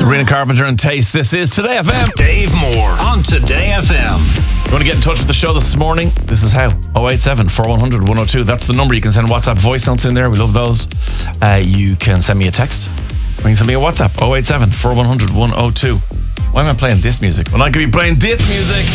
Sabrina Carpenter and Taste. This is Today FM. Dave Moore on Today FM. You want to get in touch with the show this morning? This is how. 087 4100 102. That's the number. You can send WhatsApp voice notes in there. We love those. You can send me a text. Or you can send me a WhatsApp. 087 4100 102. Why am I playing this music when I could be playing this music?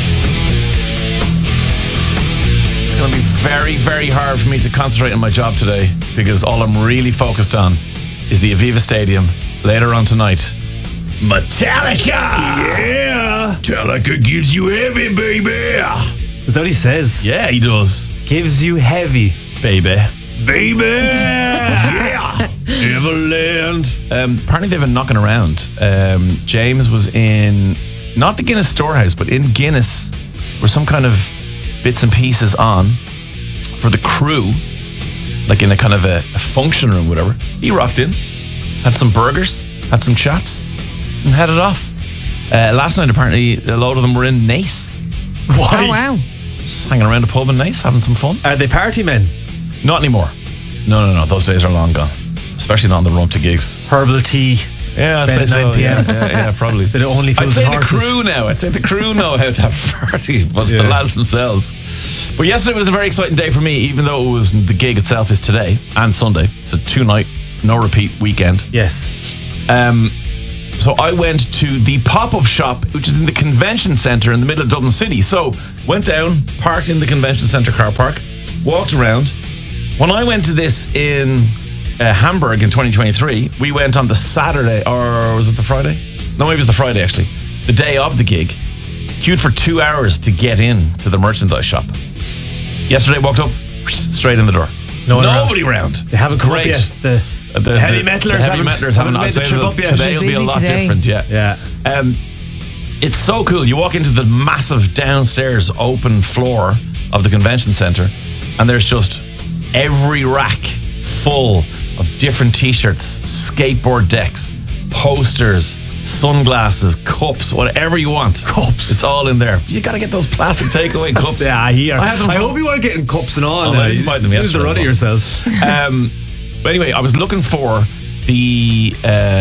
It's going to be very, very hard for me to concentrate on my job today because all I'm really focused on is the Aviva Stadium later on tonight. Metallica! Yeah! Metallica gives you heavy, baby! Is that what he says? Yeah, he does. Gives you heavy. Baby. Baby! Yeah! Everland. Apparently they've been knocking around. James was in, not the Guinness Storehouse, but in Guinness, were some kind of bits and pieces on for the crew, like in a kind of a function room, whatever. He rocked in, had some burgers, had some chats, and headed off. Last night, apparently, a load of them were in Nace. Why? Oh, wow. Just hanging around a pub in Nace, having some fun. Are they party men? Not anymore. No. Those days are long gone. Especially not on the run to gigs. Herbal tea. Yeah, I'd Bed say at so. 9 p.m. Yeah, probably. Bit of only I'd say the horses. crew now. I'd say the crew know how to have a party, but it's the lads themselves. But yesterday was a very exciting day for me, even though it was the gig itself is today and Sunday. It's a 2-night, no repeat weekend. Yes. So I went to the pop-up shop, which is in the convention centre in the middle of Dublin City. So went down, parked in the convention centre car park, walked around. When I went to this in Hamburg in 2023, we went on the Saturday, or was it the Friday? No, maybe it was the Friday actually. The day of the gig. Queued for 2 hours to get in to the merchandise shop. Yesterday walked up, straight in the door. Nobody around. They haven't come up yet. The heavy metalers haven't made the trip up yet. Today will be a lot different, Yeah. It's so cool. You walk into the massive downstairs open floor of the convention centre, and there's just every rack full of different t-shirts, skateboard decks, posters, sunglasses, cups, whatever you want. Cups. It's all in there. You got to get those plastic takeaway cups. Yeah, I hear. I hope you weren't getting cups and all. Oh, you buy them Use the yesterday. run of yourself. But anyway, I was looking for the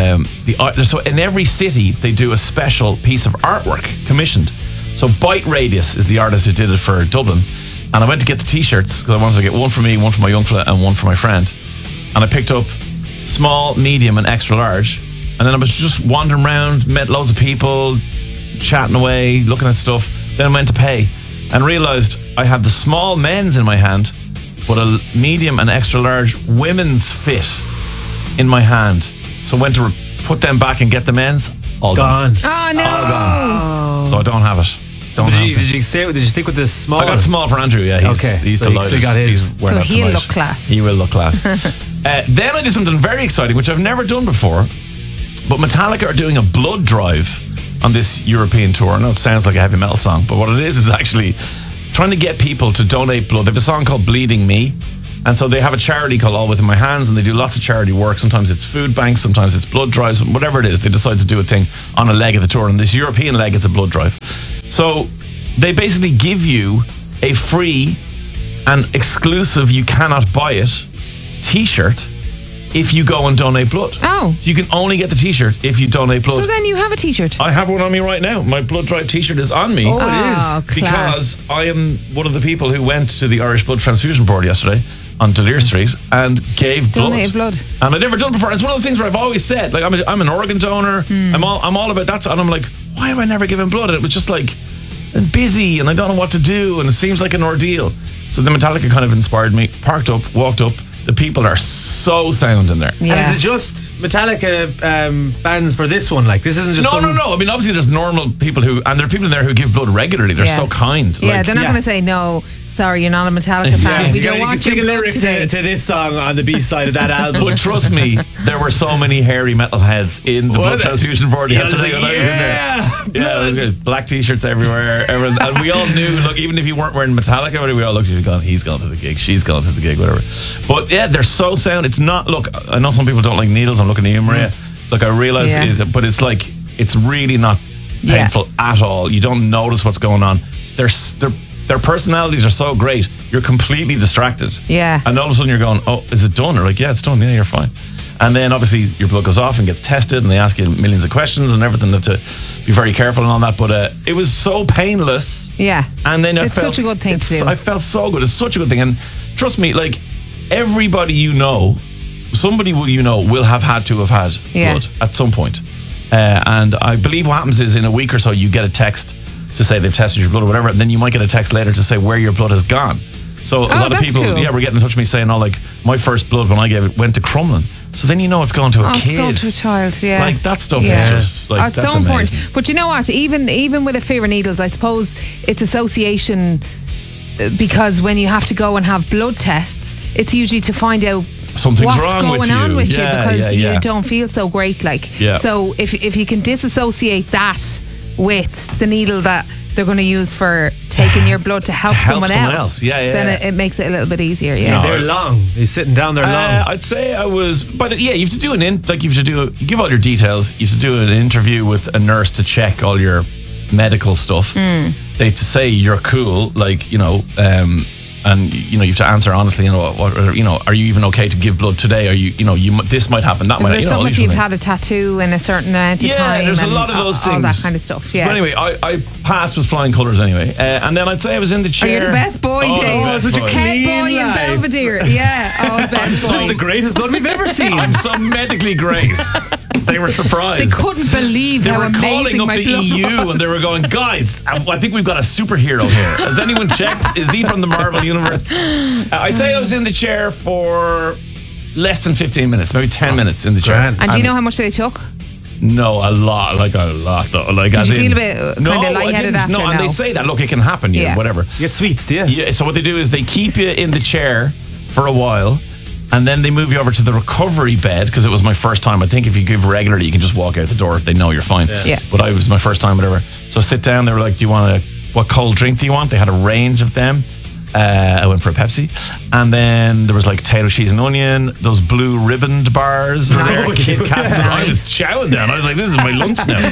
so in every city they do a special piece of artwork commissioned. So Bite Radius is the artist who did it for Dublin, and I went to get the t-shirts because I wanted to get one for me, one for my young fella, and one for my friend. And I picked up small, medium, and extra large, and then I was just wandering around, met loads of people, chatting away, looking at stuff. Then I went to pay and realised I had the small men's in my hand, but a medium and extra large women's fit in my hand. So I went to put them back and get the men's. All gone. Oh, no. All gone. So I don't have it. Did you stick with the small? I got small for Andrew, yeah. He's so delighted. he got his. He's wearing So that he'll tonight. look class. He will look class. Then I did something very exciting, which I've never done before. But Metallica are doing a blood drive on this European tour. I know it sounds like a heavy metal song, but what it is actually trying to get people to donate blood. They have a song called Bleeding Me, and so they have a charity called All Within My Hands, and they do lots of charity work. Sometimes it's food banks, sometimes it's blood drives, whatever it is. They decide to do a thing on a leg of the tour, and this European leg, it's a blood drive. So they basically give you a free and exclusive, you cannot buy it, t-shirt if you go and donate blood. Oh. So you can only get the t-shirt if you donate blood. So then you have a t-shirt. I have one on me right now. My blood drive t-shirt is on me. Oh, it Oh, is. class. Because I am one of the people who went to the Irish Blood Transfusion Board yesterday on Delir Street and gave Donated blood. And I'd never done it before. It's one of those things where I've always said, like, I'm an organ donor. I'm all about that. And I'm like, why have I never given blood? And it was just like, I'm busy and I don't know what to do. And it seems like an ordeal. So the Metallica kind of inspired me. Parked up, walked up. The people are so sound in there. Yeah. And is it just Metallica fans for this one? Like, this isn't just No. I mean, obviously there's normal people who, and there are people in there who give blood regularly. They're Yeah. so kind. Yeah, Like, they're not going to say, no, sorry, you're not a Metallica fan. We don't want you your can blood lyric today. to this song on the B side of that album. But trust me, there were so many hairy metalheads in the blood transfusion board yesterday when I was in there. Yeah, it was good. Black t-shirts everywhere. And we all knew, look, even if you weren't wearing Metallica, we all looked at you going, he's gone to the gig, she's gone to the gig, whatever. But yeah, they're so sound. It's not, look, I know some people don't like needles. I'm looking at you, Maria. Look, I realise it, but it's like, it's really not painful at all. You don't notice what's going on. Their personalities are so great, you're completely distracted. Yeah. And all of a sudden you're going, oh, is it done? Or like, yeah, it's done. Yeah, you're fine. And then obviously your blood goes off and gets tested, and they ask you millions of questions and everything. They have to be very careful and all that. But it was so painless. Yeah. And then it's such a good thing to do. I felt so good. It's such a good thing. And trust me, like everybody you know, somebody will have had blood at some point. And I believe what happens is in a week or so you get a text to say they've tested your blood or whatever, and then you might get a text later to say where your blood has gone. So a lot of people, cool. were getting in touch with me saying, like my first blood when I gave it went to Crumlin. So then it's going to a kid. It's going to a child, yeah. Like that stuff is just like, it's that's so important. amazing. But you know what? Even with a fear of needles, I suppose it's association, because when you have to go and have blood tests, it's usually to find out something's what's wrong going with on you. with you, because yeah. you don't feel so great. So if you can disassociate that with the needle that they're going to use for taking your blood to help someone else. Then it makes it a little bit easier. Yeah, they're long. He's sitting down there long. I'd say I was, but you have to do you give all your details. You have to do an interview with a nurse to check all your medical stuff. They have to say you're cool, and you have to answer honestly. Are you even okay to give blood today? Are you this might happen, that might. There's some if you've had a tattoo in a certain amount of time. Yeah, there's a lot of those things, all that kind of stuff. Yeah. But anyway, I passed with flying colours anyway, and then I'd say I was in the chair. Are you the best boy, Dave? Such a head boy clean in life. Belvedere. Yeah, best This boy. is the greatest blood we've ever seen. I'm so medically great. They were surprised. They couldn't believe They how were calling amazing up my the blood EU was. and they were going, guys, I think we've got a superhero here. Has anyone checked? Is he from the Marvel universe? I'd say I was in the chair for less than 15 minutes, maybe 10 minutes in the chair. Grand. And do you know how much they took? No, a lot though. Did you feel a bit kind of lightheaded after? No, and they say that, look, it can happen, whatever. You get sweets, do you? Yeah, so what they do is they keep you in the chair for a while, and then they move you over to the recovery bed, because it was my first time. I think if you give regularly, you can just walk out the door if they know you're fine. Yeah. But it was my first time, whatever. So sit down. They were like, what cold drink do you want? They had a range of them. I went for a Pepsi. And then there was like potato, cheese and onion, those blue ribboned bars. Nice. Kit Kats. And I was Nice. chowing down. I was like, this is my lunch now.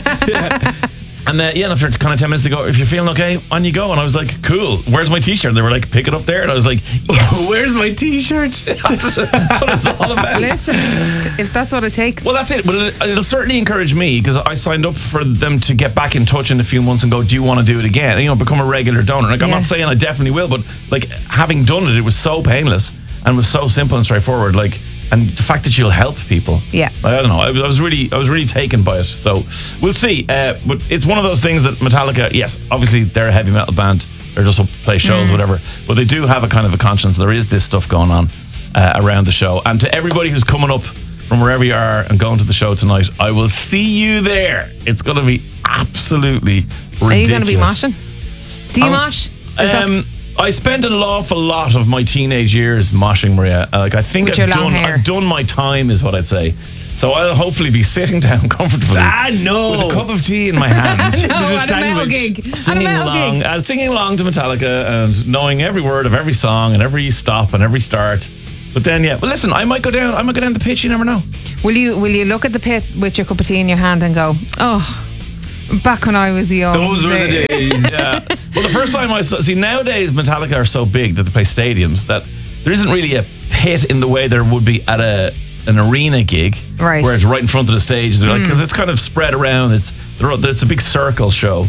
And then, after kind of 10 minutes, they go, if you're feeling okay, on you go. And I was like, cool, where's my t-shirt? And they were like, pick it up there. And I was like, yes. Where's my t-shirt? That's what it's all about. Listen, if that's what it takes. Well, that's it. But it'll certainly encourage me, because I signed up for them to get back in touch in a few months and go, do you want to do it again? And, become a regular donor. Like, I'm not saying I definitely will, but like having done it, it was so painless and was so simple and straightforward. Like, and the fact that you'll help people. Yeah. I don't know. I was really taken by it. So we'll see. But it's one of those things that Metallica, yes, obviously they're a heavy metal band. They're just up to play shows, whatever. But they do have a kind of a conscience. There is this stuff going on around the show. And to everybody who's coming up from wherever you are and going to the show tonight, I will see you there. It's going to be absolutely ridiculous. Are you going to be moshing? Do you mosh? I spent an awful lot of my teenage years moshing, Maria. I think With your long hair. I've done my time, is what I'd say. So I'll hopefully be sitting down comfortably No. with a cup of tea in my hand. No, at a metal gig. At a metal gig. Singing along to Metallica and knowing every word of every song and every stop and every start. But then, well, listen, I might go down the pitch. You never know. Will you look at the pit with your cup of tea in your hand and go, oh, back when I was young? Those were the days. Yeah. Well, the first time I saw, nowadays Metallica are so big that they play stadiums that there isn't really a pit in the way there would be at an arena gig, right? Where it's right in front of the stage. They're like, because it's kind of spread around. It's a big circle show.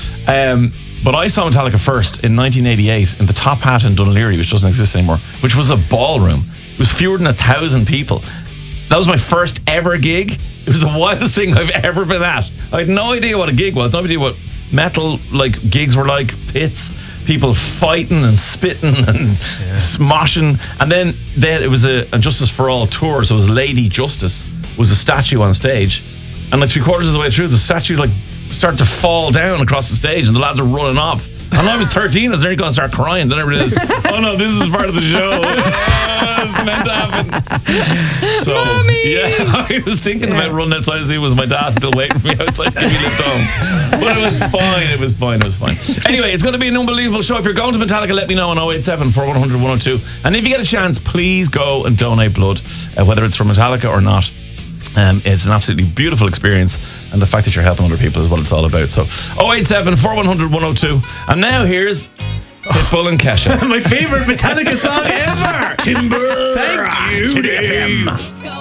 But I saw Metallica first in 1988 in the Top Hat in Dún Laoghaire, which doesn't exist anymore, which was a ballroom. It was fewer than 1,000 people. That was my first ever gig. It was the wildest thing I've ever been at. I had no idea what a gig was, no idea what metal gigs were like, pits, people fighting and spitting and smoshing. And then it was a Justice for All tour, so it was Lady Justice was a statue on stage, and like 3/4 of the way through, the statue started to fall down across the stage and the lads are running off. And I was 13, I was nearly going to start crying. Then I realised, oh no, this is part of the show. It's meant to happen. So, Mommy! I was thinking about running outside to see was my dad still waiting for me outside to give me a lift home. But it was fine. Anyway, it's going to be an unbelievable show. If you're going to Metallica, let me know on 087 4100 102. And if you get a chance, please go and donate blood, whether it's for Metallica or not. It's an absolutely beautiful experience, and the fact that you're helping other people is what it's all about. So 087 4100 102. And now here's Pitbull and Kesha. My favourite Metallica song ever. Timber. Thank you, to the Dave. FM.